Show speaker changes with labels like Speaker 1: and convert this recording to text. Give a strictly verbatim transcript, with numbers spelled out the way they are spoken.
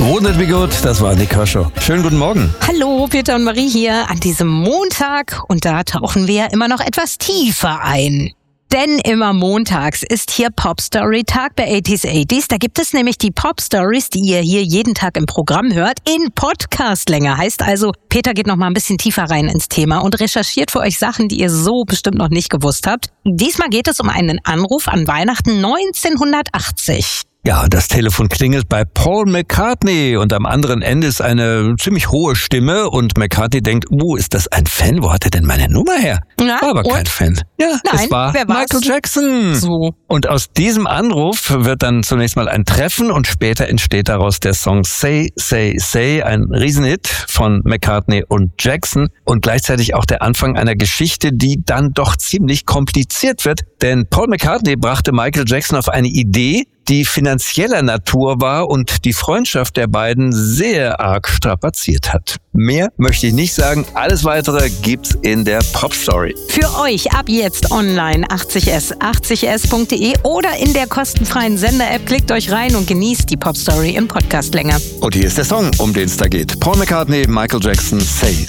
Speaker 1: Wouldn't it be good? Das war Nick Kershaw. Schönen guten Morgen.
Speaker 2: Hallo, Peter und Marie hier an diesem Montag. Und da tauchen wir ja immer noch etwas tiefer ein. Denn immer montags ist hier Pop-Story-Tag bei achtziger achtziger. Da gibt es nämlich die Pop-Stories, die ihr hier jeden Tag im Programm hört, in Podcast-Länge. Heißt also, Peter geht noch mal ein bisschen tiefer rein ins Thema und recherchiert für euch Sachen, die ihr so bestimmt noch nicht gewusst habt. Diesmal geht es um einen Anruf an Weihnachten neunzehnhundertachtzig.
Speaker 1: Ja, das Telefon klingelt bei Paul McCartney und am anderen Ende ist eine ziemlich hohe Stimme und McCartney denkt, uh, ist das ein Fan? Wo hat er denn meine Nummer her?
Speaker 2: Ja,
Speaker 1: war aber
Speaker 2: und?
Speaker 1: kein Fan. Ja,
Speaker 2: Nein,
Speaker 1: es war
Speaker 2: wer war's?
Speaker 1: Michael Jackson.
Speaker 2: So.
Speaker 1: Und aus diesem Anruf wird dann zunächst mal ein Treffen und später entsteht daraus der Song Say, Say, Say, ein Riesenhit von McCartney und Jackson und gleichzeitig auch der Anfang einer Geschichte, die dann doch ziemlich kompliziert wird, denn Paul McCartney brachte Michael Jackson auf eine Idee, die finanzieller Natur war und die Freundschaft der beiden sehr arg strapaziert hat. Mehr möchte ich nicht sagen, alles weitere gibt's in der Pop-Story.
Speaker 2: Für euch ab jetzt online achtzig S, achtzig S Punkt de oder in der kostenfreien Sender-App. Klickt euch rein und genießt die Pop-Story in Podcastlänge.
Speaker 1: Und hier ist der Song, um den es da geht. Paul McCartney, Michael Jackson, Say,